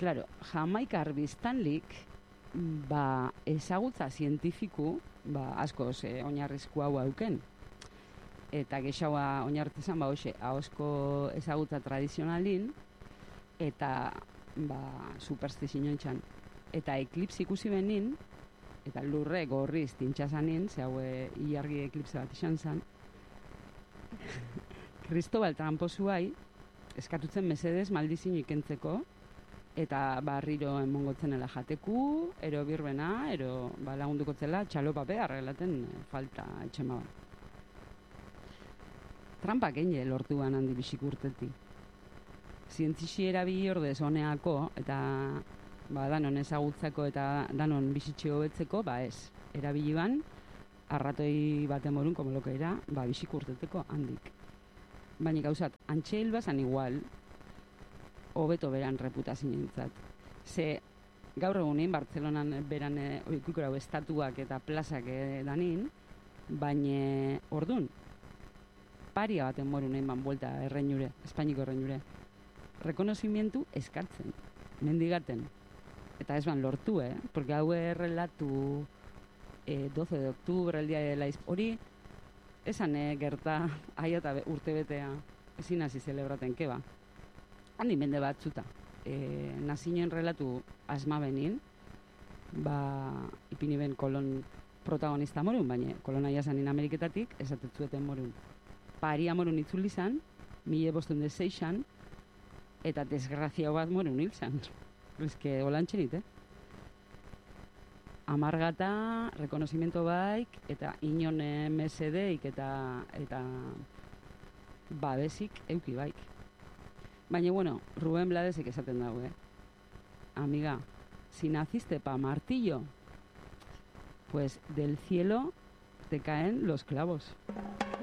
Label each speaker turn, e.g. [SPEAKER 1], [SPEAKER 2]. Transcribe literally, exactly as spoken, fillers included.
[SPEAKER 1] Claro, Jamaikar biztanlik, ba, ezagutza zientifiku, ba, asko ze oinarrizko hau auken. Eta gexaua oinartezan, ba, hoxe, ahozko ezagutza tradizionalin, eta, ba, superstizioen txan. Eta eklipsi ikusi benin, eta lurre gorriz tintxazanin, ze haue ilargi eklipse bat izan zan, Cristobal tramposuai, eskatutzen mesedez maldizin ikentzeko, eta barriro emongotzen jateku, ero birbena, ero ba, lagunduko zela, txalopape arreglaten falta etxema ba. Trampak egin lortuan handi bisik urteti. Zientzixi erabili ordez honeako, eta ba, danon ezagutzako eta danon bizitxe hobetzeko, ba ez, erabili ban, arratoi baten morun, como lokeira, ba, bisik urteteko handik. Baina gauzat, antxe hilbazan igual, hobeto beran reputazioentzat. Ze gaur egunin, Bartzelonan beran oikukorau estatuak eta plazak danin, baina ordun, paria baten morunen ban buelta erreinure, Espainiko erreinure. Rekonozimientu eskartzen, mendigaten. Eta ez ban lortu, eh? Porque hau errelatu eh, doce de octubre, el día de la hori, esan eh, gerta, aia eta urte betea, ezin hasi zelebraten, keba. Handi mende batzuta. E, nazinen relatu asma benin, ba, ipini ben kolon protagonista morun, baina kolona jasanin Ameriketatik, esatetzueten morun. Paria morun itzuli zan, mile bostun de seixan, eta desgrazia bat morun hil zan. Ez que holantxerit, eh? Amargata, rekonozimento baik, eta inon mesedeik eta, eta babesik euki baik. Baina, bueno, Rubén Bladesek esaten dago, eh? Amiga, si naciste pa martillo, pues del cielo te caen los clavos.